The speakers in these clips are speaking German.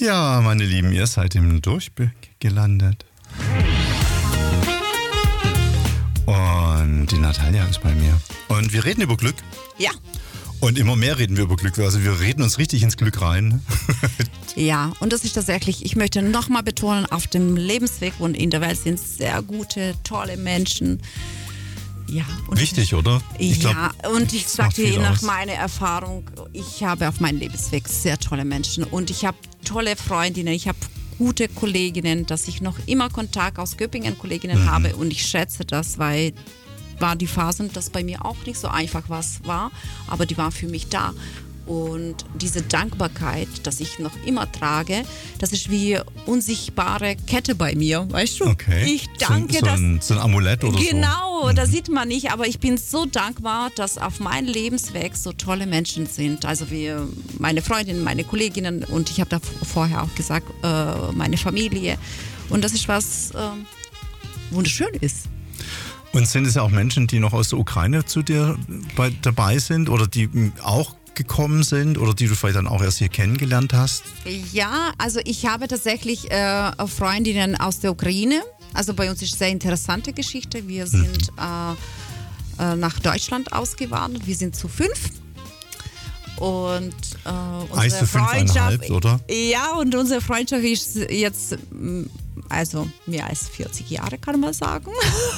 Ja, meine Lieben, ihr seid im Durchblick gelandet. Und die Natalia ist bei mir. Und wir reden über Glück. Ja. Und immer mehr reden wir über Glück. Also wir reden uns richtig ins Glück rein. Ja, und das ist tatsächlich, ich möchte nochmal betonen, auf dem Lebensweg und in der Welt sind sehr gute, tolle Menschen. Ja, und wichtig, oder? Ich sage dir nach meiner Erfahrung, ich habe auf meinem Lebensweg sehr tolle Menschen und ich habe tolle Freundinnen, ich habe gute Kolleginnen, dass ich noch immer Kontakt aus Göppingen Kolleginnen habe und ich schätze das, weil war die Phasen, dass bei mir auch nicht so einfach was war, aber die war für mich da. Und diese Dankbarkeit, dass ich noch immer trage, das ist wie unsichtbare Kette bei mir, weißt du? Okay. Ich danke, so ein Amulett oder so. Genau, das sieht man nicht, aber ich bin so dankbar, dass auf meinem Lebensweg so tolle Menschen sind. Also wie meine Freundinnen, meine Kolleginnen und ich habe da vorher auch gesagt, meine Familie. Und das ist was wunderschön ist. Und sind es ja auch Menschen, die noch aus der Ukraine zu dir dabei sind oder die auch gekommen sind oder die du vielleicht dann auch erst hier kennengelernt hast? Ja, also ich habe tatsächlich Freundinnen aus der Ukraine. Also bei uns ist eine sehr interessante Geschichte. Wir sind nach Deutschland ausgewandert. Wir sind zu 5. Und unsere Freundschaft, oder? Ja, und unsere Freundschaft ist jetzt also mehr als 40 Jahre, kann man sagen.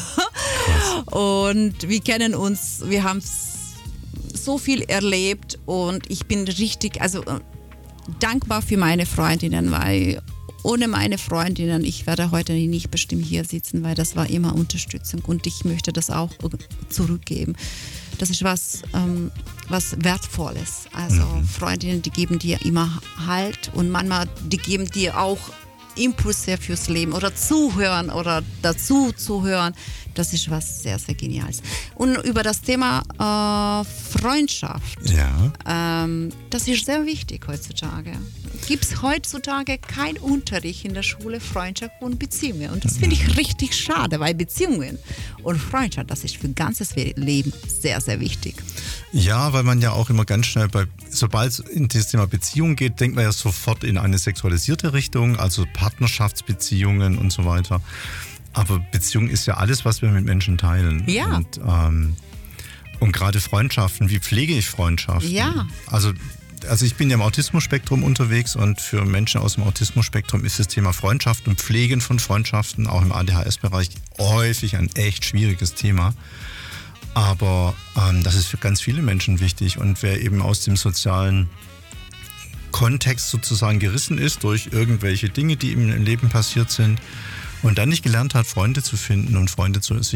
Und wir kennen uns, wir haben so viel erlebt und ich bin richtig, dankbar für meine Freundinnen, weil ohne meine Freundinnen, ich werde heute nicht bestimmt hier sitzen, weil das war immer Unterstützung und ich möchte das auch zurückgeben. Das ist was Wertvolles. Also Freundinnen, die geben dir immer Halt und manchmal, die geben dir auch Impulse fürs Leben oder zuhören oder dazu zuhören. Das ist was sehr, sehr Geniales. Und über das Thema Freundschaft, das ist sehr wichtig heutzutage. Gibt es heutzutage keinen Unterricht in der Schule Freundschaft und Beziehungen. Und das finde ich richtig schade, weil Beziehungen und Freundschaft, das ist für ein ganzes Leben sehr, sehr wichtig. Ja, weil man ja auch immer ganz schnell, sobald es in das Thema Beziehung geht, denkt man ja sofort in eine sexualisierte Richtung, also Partnerschaftsbeziehungen und so weiter. Aber Beziehung ist ja alles, was wir mit Menschen teilen. Ja. Und gerade Freundschaften, wie pflege ich Freundschaften? Ja. Also ich bin ja im Autismus-Spektrum unterwegs und für Menschen aus dem Autismus-Spektrum ist das Thema Freundschaft und Pflegen von Freundschaften auch im ADHS-Bereich häufig ein echt schwieriges Thema. Aber das ist für ganz viele Menschen wichtig und wer eben aus dem sozialen Kontext sozusagen gerissen ist durch irgendwelche Dinge, die ihm im Leben passiert sind und dann nicht gelernt hat, Freunde zu finden und Freunde sich